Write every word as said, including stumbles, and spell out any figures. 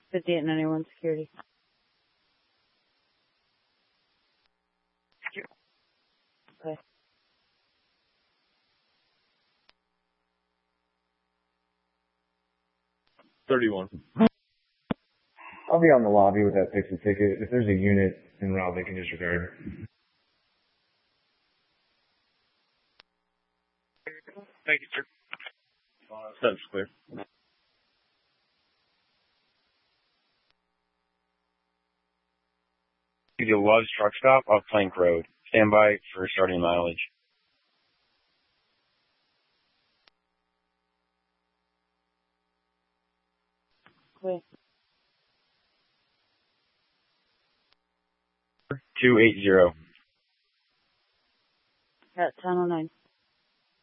fifty-eight ninety-one security. Thank you. Okay. thirty-one. I'll be on the lobby with that pixel ticket. If there's a unit en route, they can disregard. Thank you, sir. That's clear. The Love's truck stop off Plank Road. Stand by for starting mileage. Wait. two eighty. At ten oh nine.